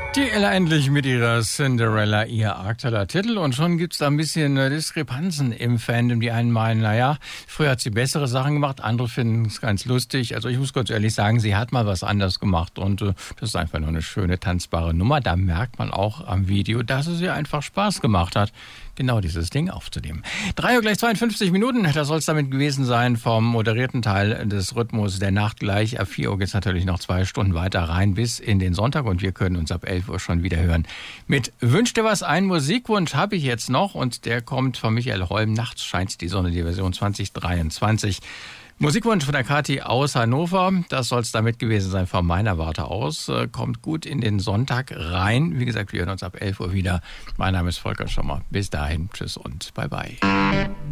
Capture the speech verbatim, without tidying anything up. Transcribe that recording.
Die Ella endlich mit ihrer Cinderella, ihr aktueller Titel. Und schon gibt's da ein bisschen äh, Diskrepanzen im Fandom. Die einen meinen, naja, früher hat sie bessere Sachen gemacht, andere finden es ganz lustig. Also ich muss ganz ehrlich sagen, sie hat mal was anders gemacht. Und äh, das ist einfach nur eine schöne, tanzbare Nummer. Da merkt man auch am Video, dass es ihr einfach Spaß gemacht hat, genau dieses Ding aufzunehmen. drei Uhr gleich zweiundfünfzig Minuten, das soll es damit gewesen sein vom moderierten Teil des Rhythmus der Nacht gleich. Ab vier Uhr geht's natürlich noch zwei Stunden weiter rein bis in den Sonntag und wir können uns ab elf Uhr schon wieder hören. Mit Wünsch dir was, einen Musikwunsch habe ich jetzt noch und der kommt von Michael Holm. Nachts scheint die Sonne, die Version zwanzig dreiundzwanzig. Musikwunsch von der Kathi aus Hannover. Das soll es damit gewesen sein von meiner Warte aus. Kommt gut in den Sonntag rein. Wie gesagt, wir hören uns ab elf Uhr wieder. Mein Name ist Volker Schommer. Bis dahin, tschüss und bye bye.